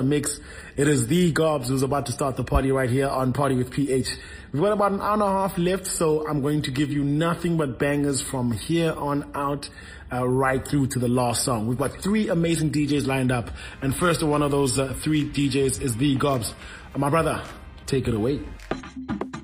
mix. It is the Gobs who's about to start the party right here on Party with PH. We've got about an hour and a half left, so I'm going to give you nothing but bangers from here on out, right through to the last song. We've got 3 amazing DJs lined up, and first of one of those 3 DJs is the Gobs. My brother, take it away.